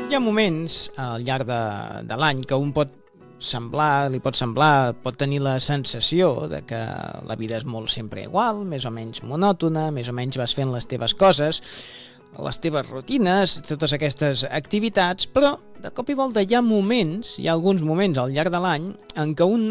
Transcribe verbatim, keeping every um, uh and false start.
Hi ha moments al llarg de, de l'any que un pot semblar, li pot semblar, pot tenir la sensació de que la vida és molt sempre igual, més o menys monòtona, més o menys vas fent les teves coses, les teves rutines, totes aquestes activitats, però de cop i volta hi ha moments, hi ha alguns moments al llarg de l'any en què un